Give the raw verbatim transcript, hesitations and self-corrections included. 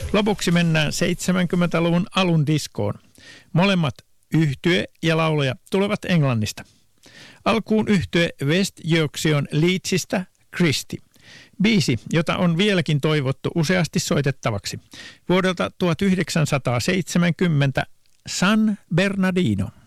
Lopuksi mennään seitsemänkymmentäluvun alun diskoon. Molemmat yhtye ja laulaja tulevat Englannista. Alkuun yhtye West Yorkshiren Leedsistä Christy. Biisi, jota on vieläkin toivottu useasti soitettavaksi. Vuodelta tuhatyhdeksänsataaseitsemänkymmentä San Bernardino.